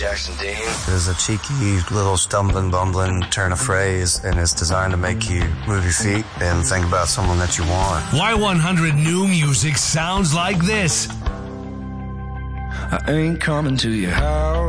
Jackson Dean. There's a cheeky little stumbling, bumbling turn of phrase, and it's designed to make you move your feet and think about someone that you want. Y100 New Music sounds like this. I ain't coming to your house.